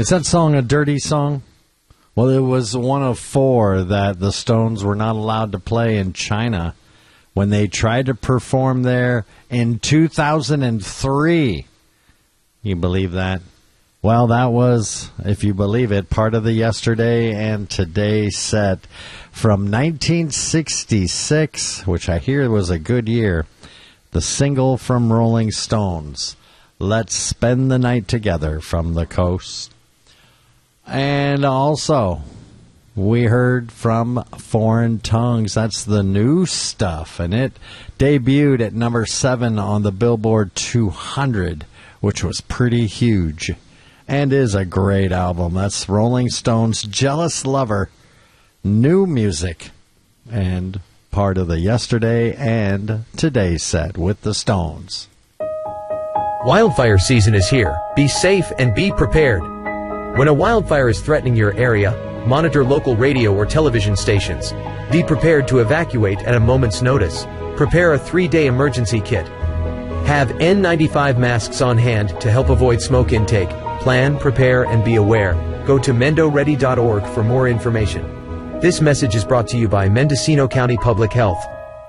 Is that song a dirty song? Well, it was one of 4 that the Stones were not allowed to play in China when they tried to perform there in 2003. You believe that? Well, that was, if you believe it, part of the Yesterday and Today set from 1966, which I hear was a good year. The single from Rolling Stones, Let's Spend the Night Together from the Coast. And also, we heard from Foreign Tongues. That's the new stuff, and it debuted at number 7 on the Billboard 200, which was pretty huge, and is a great album. That's Rolling Stones' Jealous Lover, new music, and part of the Yesterday and Today set with the Stones. Wildfire season is here. Be safe and be prepared. When a wildfire is threatening your area, monitor local radio or television stations. Be prepared to evacuate at a moment's notice. Prepare a 3-day emergency kit. Have N95 masks on hand to help avoid smoke intake. Plan, prepare, and be aware. Go to mendoready.org for more information. This message is brought to you by Mendocino County Public Health.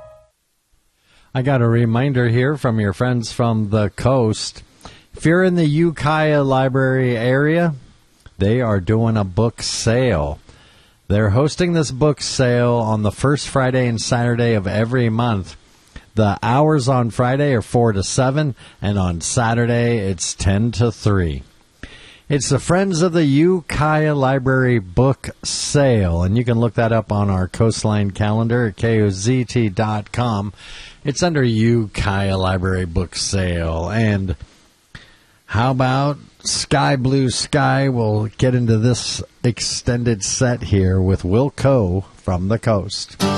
I got a reminder here from your friends from the coast. If you're in the Ukiah Library area, they are doing a book sale. They're hosting this book sale on the first Friday and Saturday of every month. The hours on Friday are 4 to 7, and on Saturday it's 10 to 3. It's the Friends of the Ukiah Library book sale, and you can look that up on our Coastline calendar at KOZT.com. It's under Ukiah Library book sale. And how about Sky Blue Sky? We'll get into this extended set here with Wilco from the Coast.